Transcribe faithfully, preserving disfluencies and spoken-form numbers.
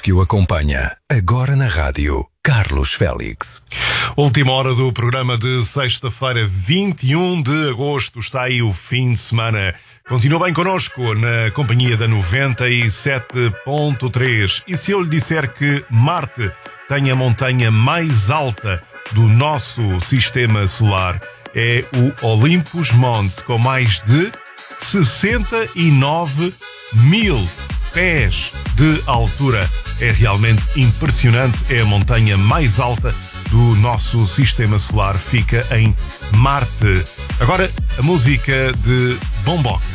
que o acompanha. Agora na rádio, Carlos Félix. Última hora do programa de sexta-feira, vinte e um de agosto. Está aí o fim de semana. Continua bem connosco na companhia da noventa e sete ponto três. E se eu lhe disser que Marte tem a montanha mais alta do nosso sistema solar, é o Olympus Mons, com mais de sessenta e nove mil pés de altura. É realmente impressionante. É a montanha mais alta do nosso sistema solar. Fica em Marte. Agora, a música de Bomboca.